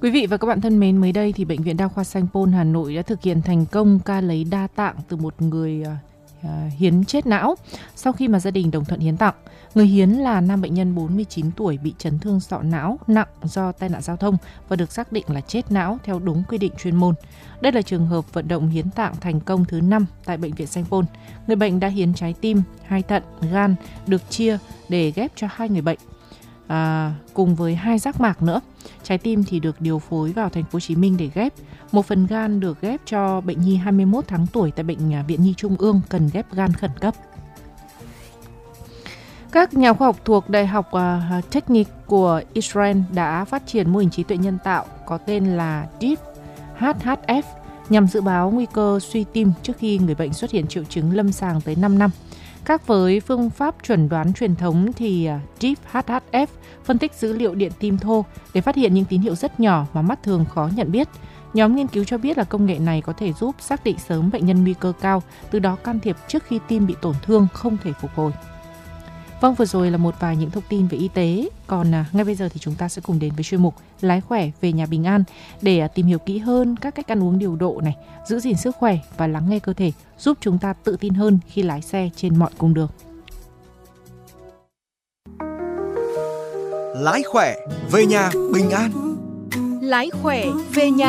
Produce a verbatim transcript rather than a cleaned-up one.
Quý vị và các bạn thân mến, mới đây thì Bệnh viện Đa khoa Sanh Pôn Hà Nội đã thực hiện thành công ca lấy đa tạng từ một người uh, hiến chết não sau khi mà gia đình đồng thuận hiến tặng. Người hiến là nam bệnh nhân bốn mươi chín tuổi bị chấn thương sọ não nặng do tai nạn giao thông và được xác định là chết não theo đúng quy định chuyên môn. Đây là trường hợp vận động hiến tạng thành công thứ năm tại Bệnh viện Sanh Pôn. Người bệnh đã hiến trái tim, hai thận, gan được chia để ghép cho hai người bệnh. À, cùng với hai giác mạc nữa. Trái tim thì được điều phối vào thành phố Hồ Chí Minh để ghép. Một phần gan được ghép cho bệnh nhi hai mươi mốt tháng tuổi tại Bệnh viện Nhi Trung ương cần ghép gan khẩn cấp. Các nhà khoa học thuộc Đại học uh, Technic của Israel đã phát triển mô hình trí tuệ nhân tạo có tên là Deep hát hát ép nhằm dự báo nguy cơ suy tim trước khi người bệnh xuất hiện triệu chứng lâm sàng tới năm năm. Khác với phương pháp chuẩn đoán truyền thống thì Deep hát hát ép phân tích dữ liệu điện tim thô để phát hiện những tín hiệu rất nhỏ mà mắt thường khó nhận biết. Nhóm nghiên cứu cho biết là công nghệ này có thể giúp xác định sớm bệnh nhân nguy cơ cao, từ đó can thiệp trước khi tim bị tổn thương không thể phục hồi. Vâng, vừa rồi là một vài những thông tin về y tế. Còn à, ngay bây giờ thì chúng ta sẽ cùng đến với chuyên mục Lái khỏe về nhà bình an để à, tìm hiểu kỹ hơn các cách ăn uống điều độ này, giữ gìn sức khỏe và lắng nghe cơ thể, giúp chúng ta tự tin hơn khi lái xe trên mọi cung đường. Lái khỏe về nhà bình an. Lái khỏe về nhà